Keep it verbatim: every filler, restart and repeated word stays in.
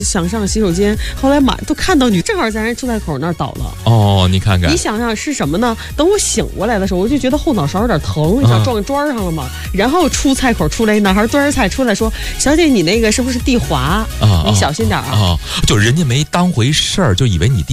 想上洗手间，后来马都看到你，正好在人出菜口那儿倒了。 哦，你看看， 你想想是什么呢？等我醒过来的时候，我就觉得后脑勺有点疼，你想撞砖上了吗？嗯、然后出菜口出来一男孩端着菜出来说：“小姐，你那个是不是地滑？啊，你小心点啊！” 啊，就人家没当回事儿，就以为你地。